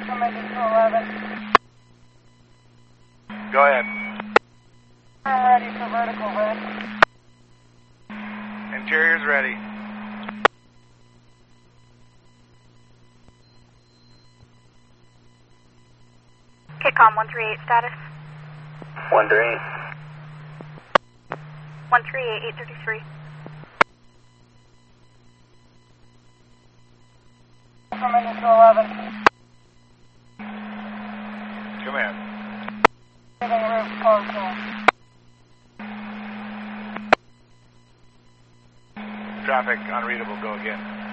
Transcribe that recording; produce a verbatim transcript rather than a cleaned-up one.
Recommended to eleven. Go ahead. I'm ready for vertical red. Interior's ready. Kitcom one three eight status. one three eight. one three eight, eight thirty-three. Recommended to eleven. Command. Giving roof partial. Traffic unreadable, go again.